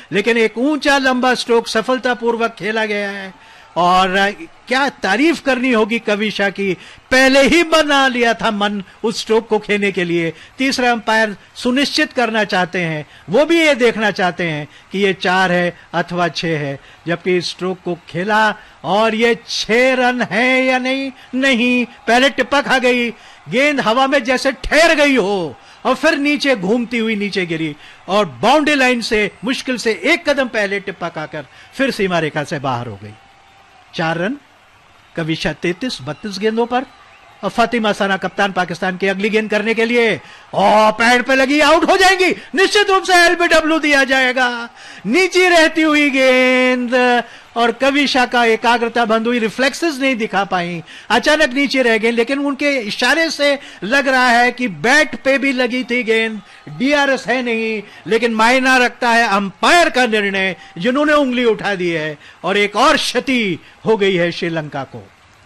लेकिन एक ऊंचा लंबा स्ट्रोक सफलतापूर्वक खेला गया है। और क्या तारीफ करनी होगी कविशा की, पहले ही बना लिया था मन उस स्ट्रोक को खेलने के लिए। तीसरा अंपायर सुनिश्चित करना चाहते हैं, वो भी ये देखना चाहते हैं कि ये 4 है अथवा 6 है, जबकि इस स्ट्रोक को खेला और ये 6 रन है या नहीं। पहले टिप्पा खा गई, गेंद हवा में जैसे ठहर गई हो और फिर नीचे घूमती हुई नीचे गिरी और बाउंड्री लाइन से मुश्किल से 1 कदम पहले टिप्पा खाकर फिर सीमा रेखा से बाहर हो गई। 4 रन कविशा 32 गेंदों पर। और फातिमा सना कप्तान पाकिस्तान की अगली गेंद करने के लिए और पैड पे लगी, आउट हो जाएंगी, निश्चित रूप से एलबीडब्ल्यू दिया जाएगा। नीचे रहती हुई गेंद और कविशा का एकाग्रता भंग हुई, रिफ्लेक्सेस नहीं दिखा पाई, अचानक नीचे रह गई। लेकिन उनके इशारे से लग रहा है कि बैट पे भी लगी थी गेंद, डीआरएस है नहीं, लेकिन मायना रखता है अंपायर का निर्णय जिन्होंने उंगली उठा दी है। और एक और क्षति हो गई है श्रीलंका को,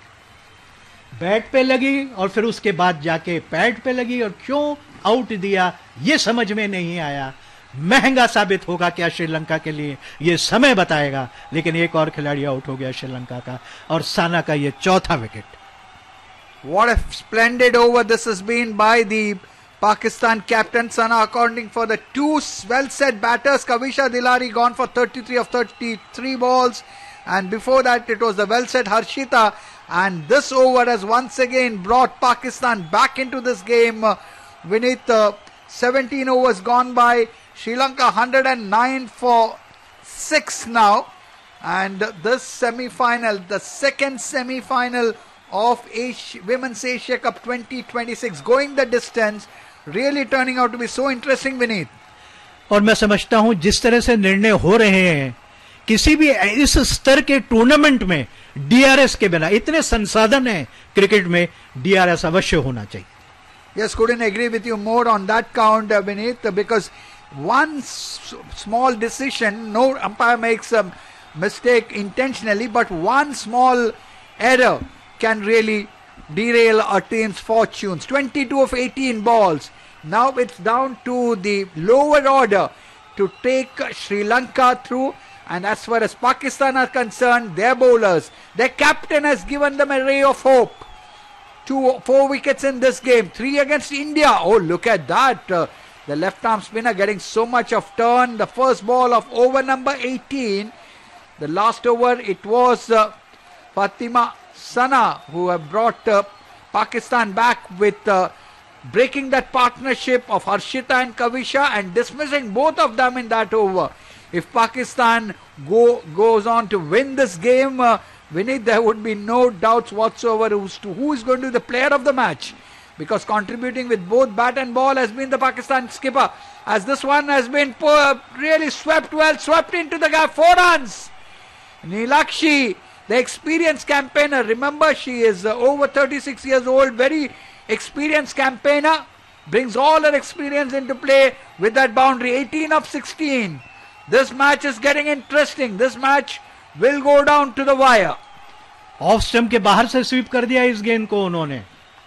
बैट पे लगी और फिर उसके बाद जाके पैड पे लगी, और क्यों आउट दिया ये समझ में नहीं आया। महंगा साबित होगा क्या श्रीलंका के लिए, ये समय बताएगा। लेकिन एक और खिलाड़ी आउट हो गया श्रीलंका का, और साना का ये 4था wicket. What a splendid over this has been by the Pakistan captain Sana, accounting for the 2 well set batters. Kavisha Dilari gone for 33 of 33 balls, and before that it was the well set Harshita. And this over has once again brought Pakistan back into this game. Vineet, 17 overs gone by. Sri Lanka 109 for 6 now. And this semi-final, the second semi-final of Women's Asia Cup 2026, going the distance, really turning out to be so interesting, Vineet. और मैं समझता हूं जिस तरह से निर्णय हो रहे हैं, किसी भी इस स्तर के टूर्नामेंट में डीआरएस के बिना, इतने संसाधन है क्रिकेट में, डीआरएस अवश्य होना चाहिए। Yes, couldn't agree with you more on that count, Vineet, because one small decision, no umpire makes a mistake intentionally, but one small error can really derail a team's fortunes. 22 of 18 balls. Now it's down to the lower order to take Sri Lanka through. And as far as Pakistan are concerned, their bowlers, their captain has given them a ray of hope. 4 wickets in this game, 3 against India. Oh, look at that. The left arm spinner getting so much of turn. The first ball of over number 18. The last over, it was Fatima Sana who have brought Pakistan back with breaking that partnership of Harshita and Kavisha and dismissing both of them in that over. If Pakistan goes on to win this game, Vineet, there would be no doubts whatsoever who is going to be the player of the match. Because contributing with both bat and ball has been the Pakistan skipper. As this one has been really swept into the gap. 4 runs. Nilakshi, the experienced campaigner. Remember, she is over 36 years old. Very experienced campaigner. Brings all her experience into play with that boundary. 18 of 16. This match is getting interesting. This match will go down to the wire. Off stump के बाहर से SVEEP कर दिया इस गेंद को उन्होंने।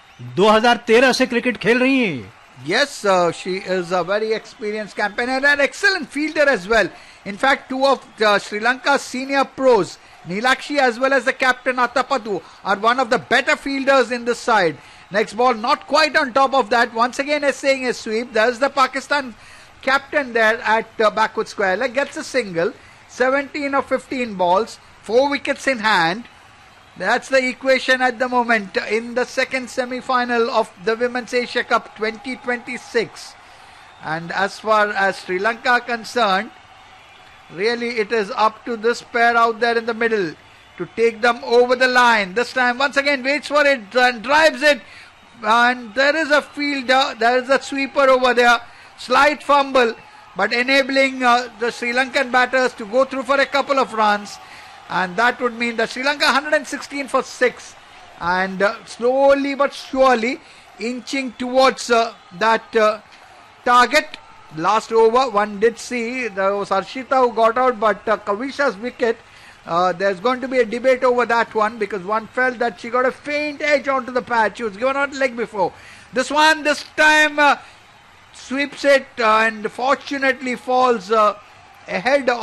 2013 से क्रिकेट खेल रही हैं। Yes, she is a very experienced campaigner and excellent fielder as well. In fact, 2 of Sri Lanka's senior pros, Nilakshi as well as the captain Atapattu, are one of the better fielders in this side. Next ball not quite on top of that. Once again essaying a sweep. There's the Pakistan captain there at backward square leg. Gets a single. 17 of 15 balls. 4 wickets in hand. That's the equation at the moment in the second semi-final of the Women's Asia Cup 2026. And as far as Sri Lanka are concerned, really it is up to this pair out there in the middle to take them over the line. This time once again waits for it and drives it. And there is a fielder, there is a sweeper over there. Slight fumble, but enabling the Sri Lankan batters to go through for a couple of runs. And that would mean that Sri Lanka 116 for 6. And slowly but surely inching towards that target. Last over, one did see there was Harshita who got out, but Kavisha's wicket, there's going to be a debate over that one, because one felt that she got a faint edge onto the pad. She was given out leg before. This one, this time, sweeps it and fortunately falls ahead